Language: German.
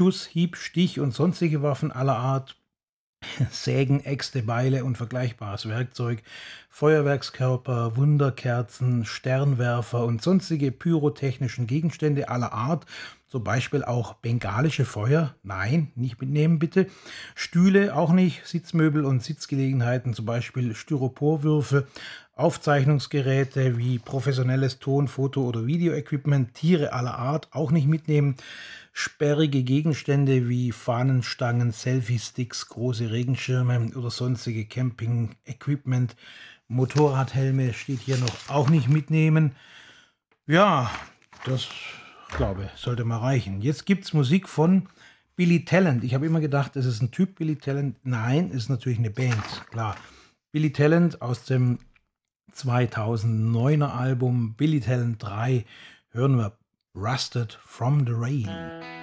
Schuss, Hieb, Stich und sonstige Waffen aller Art, Sägen, Äxte, Beile und vergleichbares Werkzeug, Feuerwerkskörper, Wunderkerzen, Sternwerfer und sonstige pyrotechnischen Gegenstände aller Art, zum Beispiel auch bengalische Feuer, nein, nicht mitnehmen bitte, Stühle auch nicht, Sitzmöbel und Sitzgelegenheiten, zum Beispiel Styroporwürfel, Aufzeichnungsgeräte wie professionelles Ton-, Foto- oder Videoequipment, Tiere aller Art auch nicht mitnehmen, sperrige Gegenstände wie Fahnenstangen, Selfie-Sticks, große Regenschirme oder sonstige Camping-Equipment, Motorradhelme steht hier noch, auch nicht mitnehmen. Ja, das glaube sollte mal reichen. Jetzt gibt's Musik von Billy Talent. Ich habe immer gedacht, es ist ein Typ Billy Talent. Nein, es ist natürlich eine Band, klar. Billy Talent aus dem 2009er Album Billy Talent 3 hören wir Rusted from the Rain.